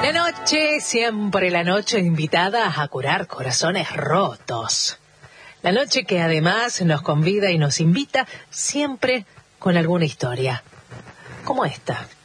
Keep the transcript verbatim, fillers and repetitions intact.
La noche, siempre la noche invitada a curar corazones rotos. La noche que además nos convida y nos invita siempre con alguna historia, como esta.